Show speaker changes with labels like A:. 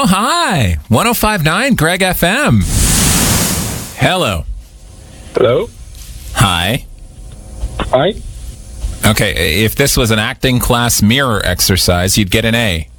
A: hi. 105.9 Greg FM. Hello.
B: Hello?
A: Hi.
B: Hi?
A: Okay, if this was an acting class mirror exercise, you'd get an A.